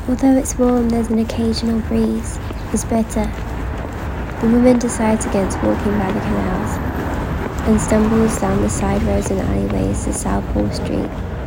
Although it's warm, there's an occasional breeze. It's better. The woman decides against walking by the canals and stumbles down the side roads and alleyways to South Hall Street.